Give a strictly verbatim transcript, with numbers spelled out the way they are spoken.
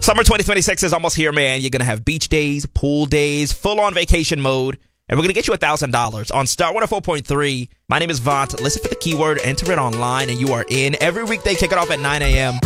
Summer twenty twenty-six is almost here, man. You're going to have beach days, pool days, full-on vacation mode. And we're going to get you one thousand dollars on Star one oh four point three. My name is Vaunt. Listen for the keyword, enter it online, and you are in. Every weekday, kick it off at nine a.m.